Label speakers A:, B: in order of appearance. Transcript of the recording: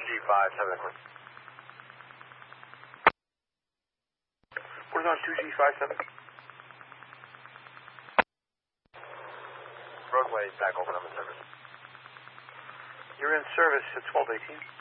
A: 2G57.
B: What is on 2G57?
A: Roadway back over, I'm in service.
B: You're in service at 1218.